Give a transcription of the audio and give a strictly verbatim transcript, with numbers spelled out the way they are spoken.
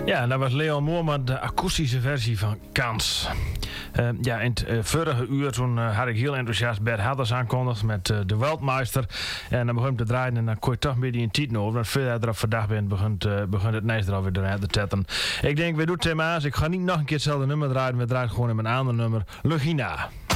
Ja, dat was Leon Moorman, de akoestische versie van Kans. Uh, ja, in het uh, vorige uur toen uh, had ik heel enthousiast Bert Hadders aankondigd met uh, de Wereldmeister. En dan begon het te draaien en dan kon je toch een beetje in tijd over. Want veel erop verdacht bent, begint, uh, begint het neus erop weer te tetten. Ik denk, we doen het thema's. Ik ga niet nog een keer hetzelfde nummer draaien. We draaien gewoon in een ander nummer. Lugina.